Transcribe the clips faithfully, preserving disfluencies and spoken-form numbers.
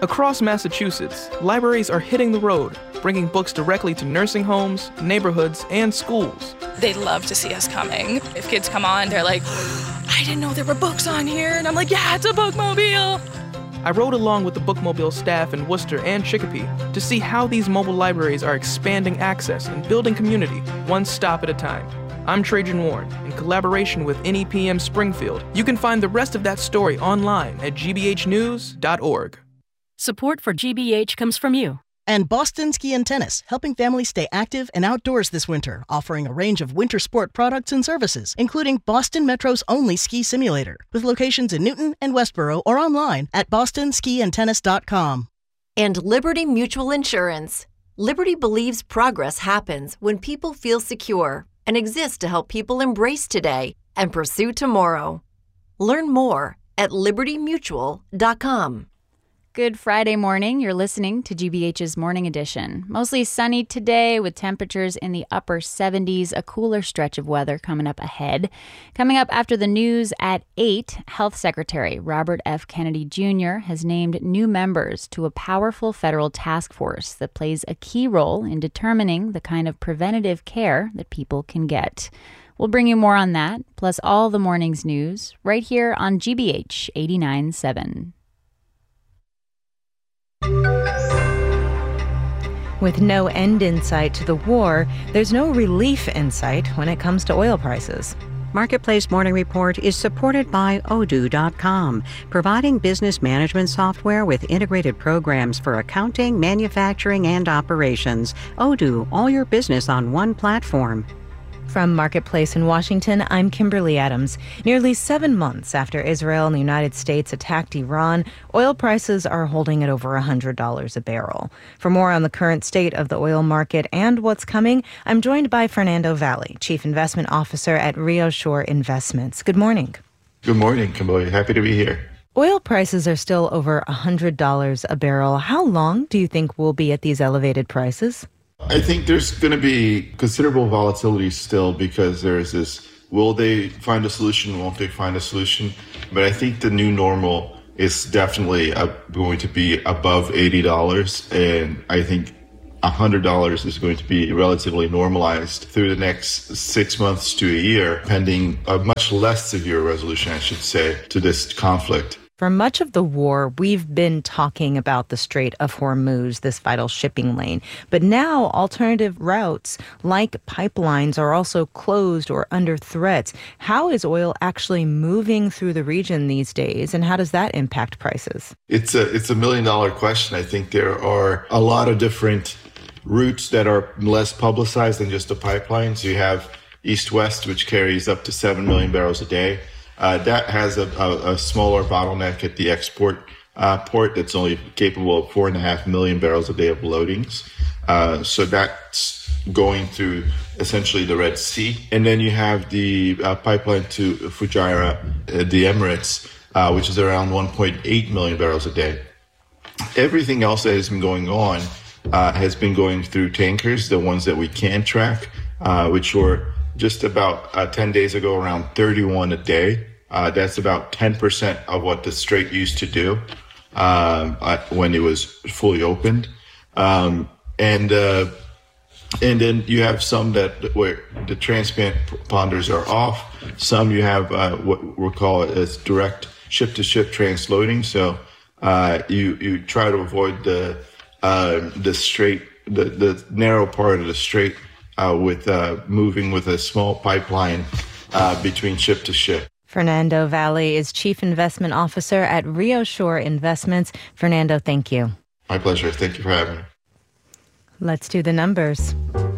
Across Massachusetts, libraries are hitting the road, bringing books directly to nursing homes, neighborhoods, and schools. They love to see us coming. If kids come on, they're like, I didn't know there were books on here. And I'm like, yeah, it's a bookmobile. I rode along with the bookmobile staff in Worcester and Chicopee to see how these mobile libraries are expanding access and building community, one stop at a time. I'm Trajan Warren, in collaboration with N E P M Springfield. You can find the rest of that story online at g b h news dot org. Support for G B H comes from you. And Boston Ski and Tennis, helping families stay active and outdoors this winter, offering a range of winter sport products and services, including Boston Metro's only ski simulator, with locations in Newton and Westboro or online at boston ski and tennis dot com. And Liberty Mutual Insurance. Liberty believes progress happens when people feel secure and exists to help people embrace today and pursue tomorrow. Learn more at liberty mutual dot com. Good Friday morning. You're listening to G B H's Morning Edition. Mostly sunny today with temperatures in the upper seventies, a cooler stretch of weather coming up ahead. Coming up after the news at eight, Health Secretary Robert F. Kennedy Junior has named new members to a powerful federal task force that plays a key role in determining the kind of preventative care that people can get. We'll bring you more on that, plus all the morning's news, right here on G B H eighty-nine point seven. With no end in sight to the war, there's no relief in sight when it comes to oil prices. Marketplace Morning Report is supported by odoo dot com, providing business management software with integrated programs for accounting, manufacturing, and operations. Odoo, all your business on one platform. From Marketplace in Washington, I'm Kimberly Adams. Nearly seven months after Israel and the United States attacked Iran, oil prices are holding at over one hundred dollars a barrel. For more on the current state of the oil market and what's coming, I'm joined by Fernando Valle, Chief Investment Officer at Rio Shore Investments. Good morning. Good morning, Kimberly. Happy to be here. Oil prices are still over one hundred dollars a barrel. How long do you think we'll be at these elevated prices? I think there's going to be considerable volatility still because there's this, will they find a solution, won't they find a solution? But I think the new normal is definitely uh, going to be above eighty dollars. And I think one hundred dollars is going to be relatively normalized through the next six months to a year, pending a much less severe resolution, I should say, to this conflict. For much of the war, we've been talking about the Strait of Hormuz, this vital shipping lane. But now alternative routes like pipelines are also closed or under threat. How is oil actually moving through the region these days, and how does that impact prices? It's a, it's a million dollar question. I think there are a lot of different routes that are less publicized than just the pipelines. You have East-West, which carries up to seven million barrels a day. Uh, that has a, a, a smaller bottleneck at the export uh, port that's only capable of four and a half million barrels a day of loadings. Uh, so that's going through essentially the Red Sea. And then you have the uh, pipeline to Fujairah, uh, the Emirates, uh, which is around one point eight million barrels a day. Everything else that has been going on uh, has been going through tankers, the ones that we can track, uh, which were just about uh, ten days ago, around thirty-one a day. Uh, that's about ten percent of what the Strait used to do um, uh, when it was fully opened. Um, and uh, and then you have some that where the transponders are off. Some you have uh, what we call it as direct ship-to-ship transloading. So uh, you you try to avoid the uh, the straight the the narrow part of the Strait. Uh, with uh, moving with a small pipeline uh, between ship to ship. Fernando Valle is Chief Investment Officer at Rio Shore Investments. Fernando, thank you. My pleasure. Thank you for having me. Let's do the numbers.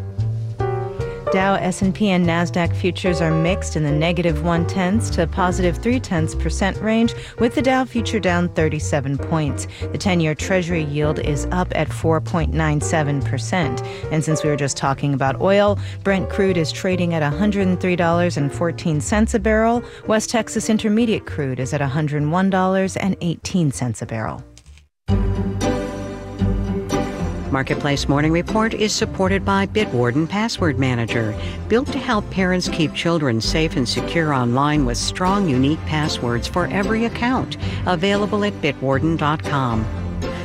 Dow, S and P, and NASDAQ futures are mixed in the negative one-tenths to positive three-tenths percent range, with the Dow future down thirty-seven points. The ten-year Treasury yield is up at four point nine seven percent. And since we were just talking about oil, Brent crude is trading at one hundred three dollars and fourteen cents a barrel. West Texas Intermediate crude is at one hundred one dollars and eighteen cents a barrel. Marketplace Morning Report is supported by Bitwarden Password Manager, built to help parents keep children safe and secure online with strong, unique passwords for every account. Available at bitwarden dot com.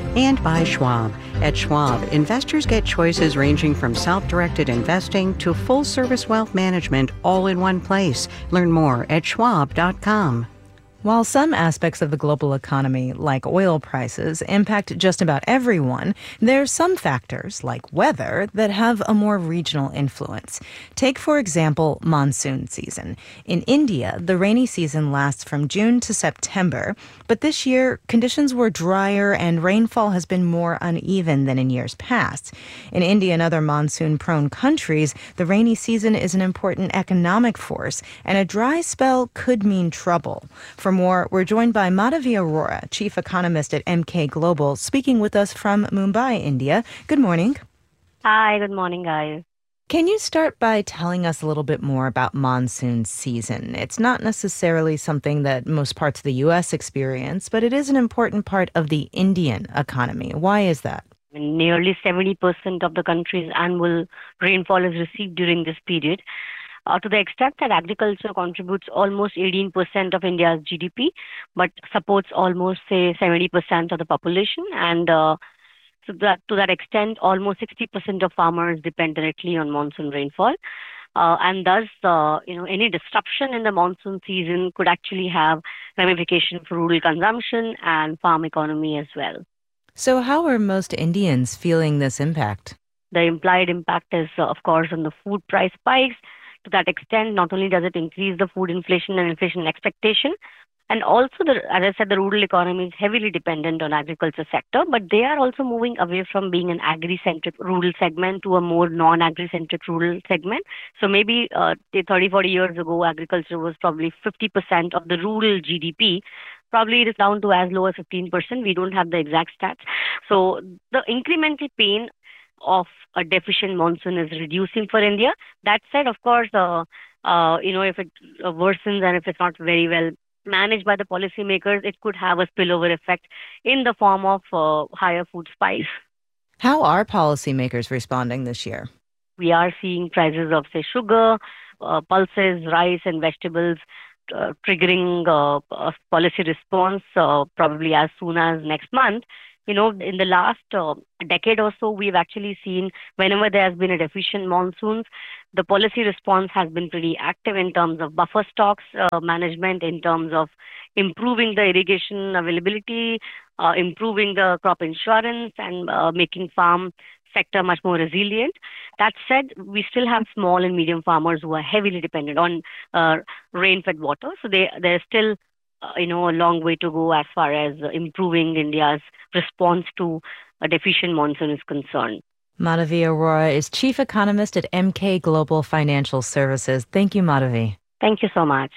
And by Schwab. At Schwab, investors get choices ranging from self-directed investing to full-service wealth management all in one place. Learn more at schwab dot com. While some aspects of the global economy, like oil prices, impact just about everyone, there are some factors, like weather, that have a more regional influence. Take, for example, monsoon season. In India, the rainy season lasts from June to September, but this year, conditions were drier and rainfall has been more uneven than in years past. In India and other monsoon-prone countries, the rainy season is an important economic force, and a dry spell could mean trouble. For more, we're joined by Madhavi Arora, chief economist at M K Global, speaking with us from Mumbai, India. Good morning. Hi, good morning, guys. Can you start by telling us a little bit more about monsoon season? It's not necessarily something that most parts of the U S experience, but it is an important part of the Indian economy. Why is that? Nearly seventy percent of the country's annual rainfall is received during this period. Uh, to the extent that agriculture contributes almost eighteen percent of India's G D P, but supports almost, say, seventy percent of the population. And uh, so that, to that extent, almost sixty percent of farmers depend directly on monsoon rainfall. Uh, and thus, uh, you know, any disruption in the monsoon season could actually have ramifications for rural consumption and farm economy as well. So how are most Indians feeling this impact? The implied impact is, uh, of course, on the food price spikes. To that extent, not only does it increase the food inflation and inflation expectation, and also, the, as I said, the rural economy is heavily dependent on agriculture sector, but they are also moving away from being an agri-centric rural segment to a more non-agri-centric rural segment. So maybe uh, thirty, forty years ago, agriculture was probably fifty percent of the rural G D P. Probably it is down to as low as fifteen percent. We don't have the exact stats. So the incremental pain of a deficient monsoon is reducing for India. That said, of course, uh, uh, you know, if it uh, worsens and if it's not very well managed by the policymakers, it could have a spillover effect in the form of uh, higher food spice. How are policymakers responding this year? We are seeing prices of, say, sugar, uh, pulses, rice and vegetables uh, triggering uh, a policy response uh, probably as soon as next month. You know, in the last uh, decade or so, we've actually seen whenever there has been a deficient monsoons, the policy response has been pretty active in terms of buffer stocks uh, management, in terms of improving the irrigation availability, uh, improving the crop insurance, and uh, making farm sector much more resilient. That said, we still have small and medium farmers who are heavily dependent on uh, rain-fed water. So they there's still Uh, you know, a long way to go as far as uh, improving India's response to a deficient monsoon is concerned. Madhavi Arora is chief economist at M K Global Financial Services. Thank you, Madhavi. Thank you so much.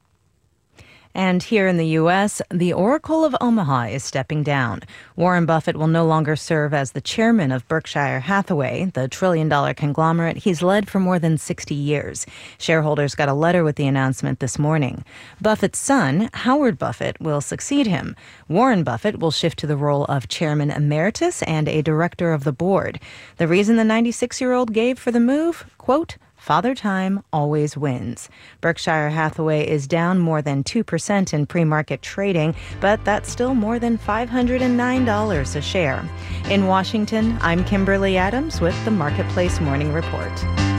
And here in the U S, the Oracle of Omaha is stepping down. Warren Buffett will no longer serve as the chairman of Berkshire Hathaway, the trillion-dollar conglomerate he's led for more than sixty years. Shareholders got a letter with the announcement this morning. Buffett's son, Howard Buffett, will succeed him. Warren Buffett will shift to the role of chairman emeritus and a director of the board. The reason the ninety-six-year-old gave for the move? Quote, "Father Time always wins." Berkshire Hathaway is down more than two percent in pre-market trading, but that's still more than five hundred nine dollars a share. In Washington, I'm Kimberly Adams with the Marketplace Morning Report.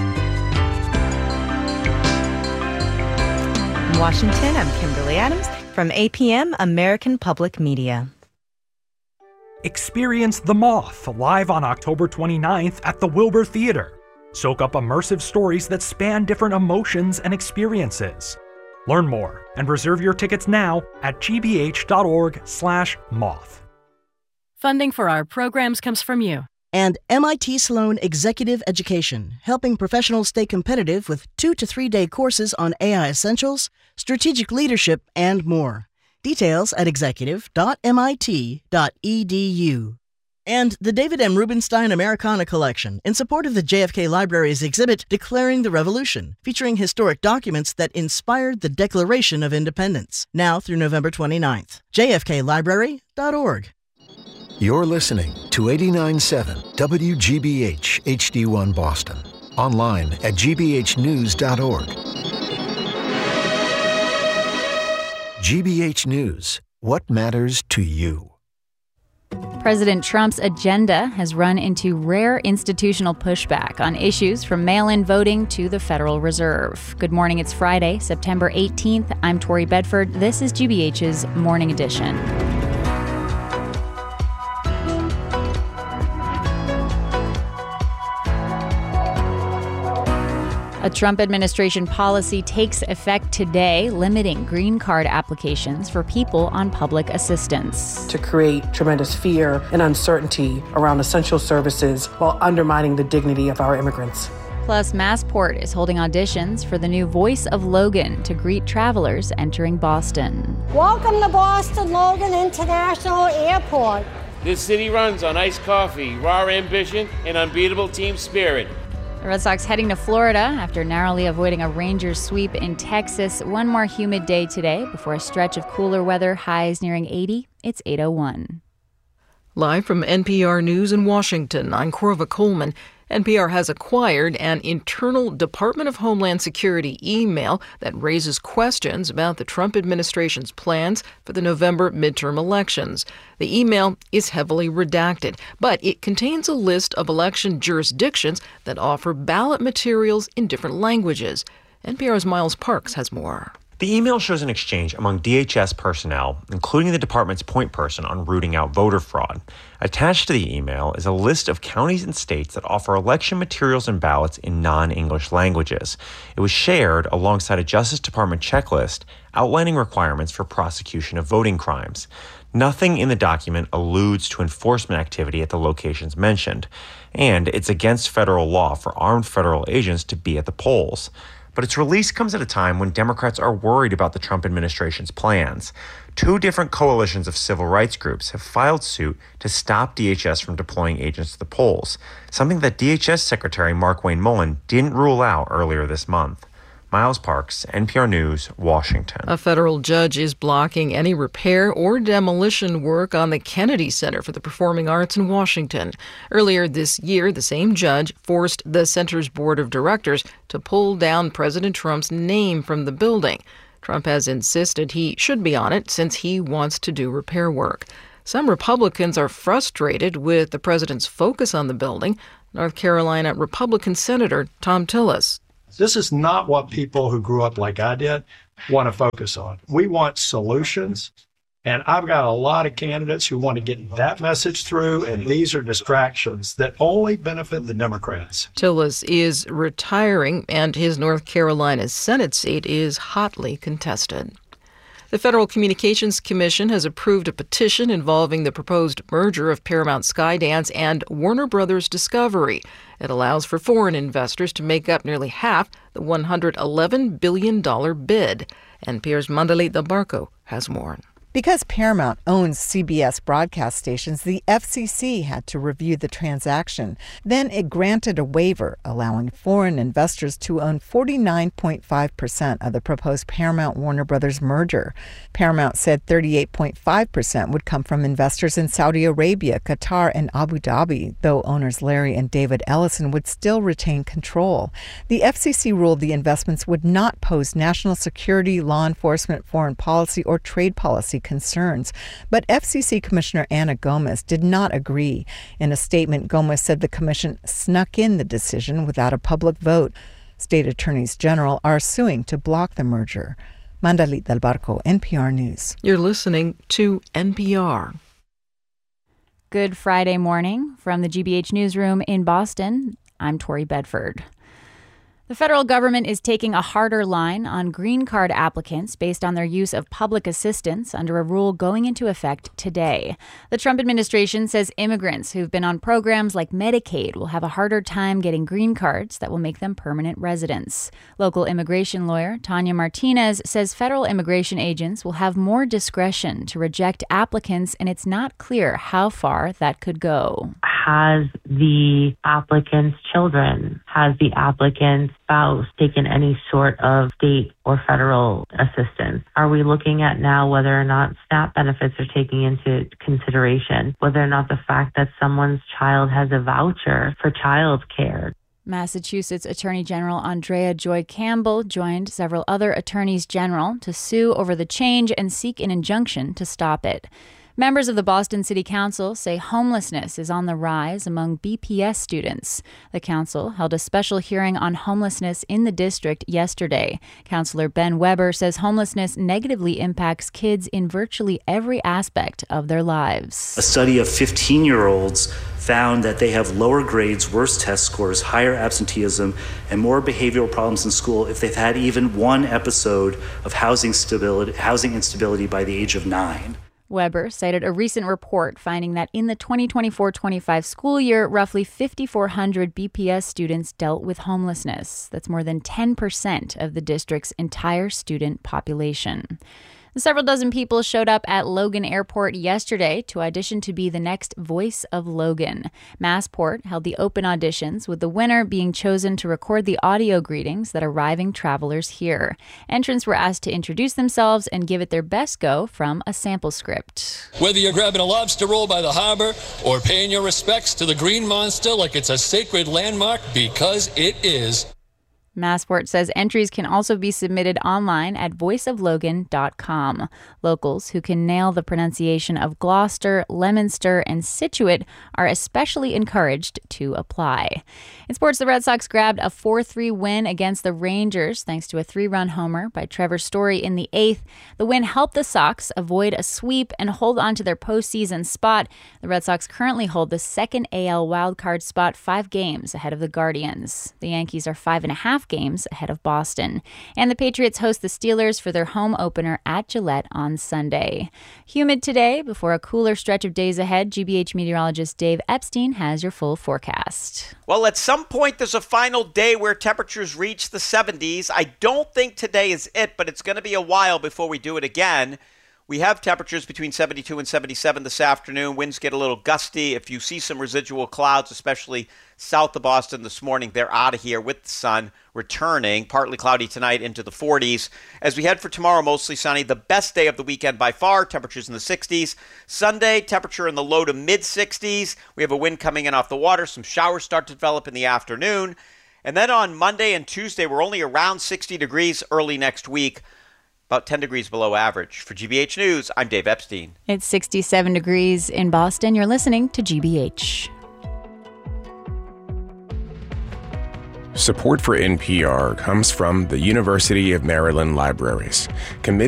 In Washington, I'm Kimberly Adams from A P M American Public Media. Experience The Moth live on October twenty-ninth at the Wilbur Theater. Soak up immersive stories that span different emotions and experiences. Learn more and reserve your tickets now at gbh.org slash moth. Funding for our programs comes from you. And M I T Sloan Executive Education, helping professionals stay competitive with two to three day courses on A I essentials, strategic leadership, and more. Details at executive dot m i t dot e d u. And the David M. Rubenstein Americana Collection, in support of the J F K Library's exhibit Declaring the Revolution, featuring historic documents that inspired the Declaration of Independence, now through November twenty-ninth. j f k library dot org. You're listening to eighty-nine point seven W G B H H D one Boston, online at g b h news dot org. G B H News, what matters to you? President Trump's agenda has run into rare institutional pushback on issues from mail-in voting to the Federal Reserve. Good morning, it's Friday, September eighteenth. I'm Tori Bedford. This is G B H's Morning Edition. A Trump administration policy takes effect today, limiting green card applications for people on public assistance. To create tremendous fear and uncertainty around essential services while undermining the dignity of our immigrants. Plus, Massport is holding auditions for the new Voice of Logan to greet travelers entering Boston. Welcome to Boston Logan International Airport. This city runs on iced coffee, raw ambition, and unbeatable team spirit. The Red Sox heading to Florida after narrowly avoiding a Rangers sweep in Texas. One more humid day today before a stretch of cooler weather, highs nearing eighty. It's eight oh one. Live from N P R News in Washington, I'm Corva Coleman. N P R has acquired an internal Department of Homeland Security email that raises questions about the Trump administration's plans for the November midterm elections. The email is heavily redacted, but it contains a list of election jurisdictions that offer ballot materials in different languages. N P R's Miles Parks has more. The email shows an exchange among D H S personnel, including the department's point person on rooting out voter fraud. Attached to the email is a list of counties and states that offer election materials and ballots in non-English languages. It was shared alongside a Justice Department checklist outlining requirements for prosecution of voting crimes. Nothing in the document alludes to enforcement activity at the locations mentioned, and it's against federal law for armed federal agents to be at the polls. But its release comes at a time when Democrats are worried about the Trump administration's plans. Two different coalitions of civil rights groups have filed suit to stop D H S from deploying agents to the polls, something that D H S Secretary Markwayne Mullin didn't rule out earlier this month. Miles Parks, N P R News, Washington. A federal judge is blocking any repair or demolition work on the Kennedy Center for the Performing Arts in Washington. Earlier this year, the same judge forced the center's board of directors to pull down President Trump's name from the building. Trump has insisted he should be on it since he wants to do repair work. Some Republicans are frustrated with the president's focus on the building. North Carolina Republican Senator Thom Tillis. This is not what people who grew up like I did want to focus on. We want solutions, and I've got a lot of candidates who want to get that message through, and these are distractions that only benefit the Democrats. Tillis is retiring, and his North Carolina Senate seat is hotly contested. The Federal Communications Commission has approved a petition involving the proposed merger of Paramount Skydance and Warner Brothers Discovery. It allows for foreign investors to make up nearly half the one hundred eleven billion dollars bid. N P R's Mandalit Del Barco has more. Because Paramount owns C B S broadcast stations, the F C C had to review the transaction. Then it granted a waiver, allowing foreign investors to own forty-nine point five percent of the proposed Paramount-Warner Brothers merger. Paramount said thirty-eight point five percent would come from investors in Saudi Arabia, Qatar, and Abu Dhabi, though owners Larry and David Ellison would still retain control. The F C C ruled the investments would not pose national security, law enforcement, foreign policy, or trade policy concerns. But F C C Commissioner Ana Gomez did not agree. In a statement, Gomez said the commission snuck in the decision without a public vote. State attorneys general are suing to block the merger. Mandalit Del Barco, N P R News. You're listening to N P R. Good Friday morning from the G B H newsroom in Boston. I'm Tori Bedford. The federal government is taking a harder line on green card applicants based on their use of public assistance under a rule going into effect today. The Trump administration says immigrants who've been on programs like Medicaid will have a harder time getting green cards that will make them permanent residents. Local immigration lawyer Tanya Martinez says federal immigration agents will have more discretion to reject applicants, and it's not clear how far that could go. Has the applicant's children, has the applicant's spouse taken any sort of state or federal assistance? Are we looking at now whether or not SNAP benefits are taking into consideration, whether or not the fact that someone's child has a voucher for child care? Massachusetts Attorney General Andrea Joy Campbell joined several other attorneys general to sue over the change and seek an injunction to stop it. Members of the Boston City Council say homelessness is on the rise among B P S students. The council held a special hearing on homelessness in the district yesterday. Councilor Ben Weber says homelessness negatively impacts kids in virtually every aspect of their lives. A study of fifteen-year-olds found that they have lower grades, worse test scores, higher absenteeism, and more behavioral problems in school if they've had even one episode of housing stability, housing instability by the age of nine. Weber cited a recent report finding that in the twenty twenty-four twenty-five school year, roughly five thousand four hundred B P S students dealt with homelessness. That's more than ten percent of the district's entire student population. Several dozen people showed up at Logan Airport yesterday to audition to be the next voice of Logan. Massport held the open auditions, with the winner being chosen to record the audio greetings that arriving travelers hear. Entrants were asked to introduce themselves and give it their best go from a sample script. Whether you're grabbing a lobster roll by the harbor or paying your respects to the Green Monster like it's a sacred landmark, because it is. Massport says entries can also be submitted online at voice of logan dot com. Locals who can nail the pronunciation of Gloucester, Leominster, and Scituate are especially encouraged to apply. In sports, the Red Sox grabbed a four three win against the Rangers thanks to a three-run homer by Trevor Story in the eighth. The win helped the Sox avoid a sweep and hold on to their postseason spot. The Red Sox currently hold the second A L wildcard spot, five games ahead of the Guardians. The Yankees are five and a half games ahead of Boston. And the Patriots host the Steelers for their home opener at Gillette on Sunday. Humid today before a cooler stretch of days ahead. G B H meteorologist Dave Epstein has your full forecast. Well, at some point there's a final day where temperatures reach the seventies. I don't think today is it, but it's going to be a while before we do it again. We have temperatures between seventy-two and seventy-seven this afternoon. Winds get a little gusty. If you see some residual clouds, especially south of Boston this morning, they're out of here with the sun returning. Partly cloudy tonight into the forties. As we head for tomorrow, mostly sunny. The best day of the weekend by far. Temperatures in the sixties. Sunday, temperature in the low to mid-sixties. We have a wind coming in off the water. Some showers start to develop in the afternoon. And then on Monday and Tuesday, we're only around sixty degrees early next week. About ten degrees below average. For G B H News, I'm Dave Epstein. It's sixty-seven degrees in Boston. You're listening to G B H. Support for N P R comes from the University of Maryland Libraries, committed